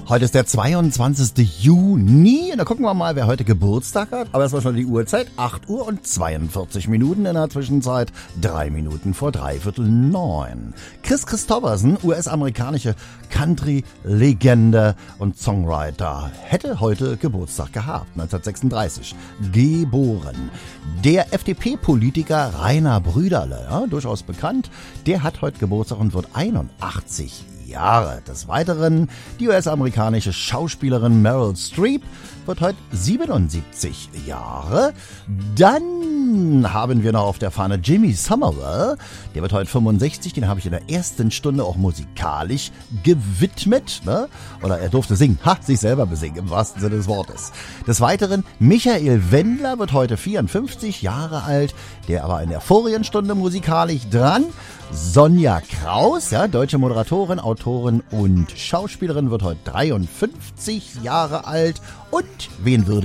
Heute ist der 22. Juni. Und da gucken wir mal, wer heute Geburtstag hat. Aber es war schon die Uhrzeit. 8 Uhr und 42 Minuten. In der Zwischenzeit 3 Minuten vor 8:45. Kris Kristofferson, US-amerikanische Country-Legende und Songwriter, hätte heute Geburtstag gehabt. 1936 geboren. Der FDP-Politiker Rainer Brüderle, ja, durchaus bekannt, der hat heute Geburtstag und wird 81 Jahre. Des Weiteren die US-amerikanische Schauspielerin Meryl Streep wird heute 77 Jahre. Dann haben wir noch auf der Fahne Jimmy Somerville, der wird heute 65, den habe ich in der ersten Stunde auch musikalisch gewidmet, ne? Oder er durfte singen, sich selber besingen, im wahrsten Sinne des Wortes. Des Weiteren Michael Wendler wird heute 54 Jahre alt, der aber in der vorigen Stunde musikalisch dran. Sonja Kraus, ja, deutsche Moderatorin, Autorin und Schauspielerin, wird heute 53 Jahre alt. Und wen würde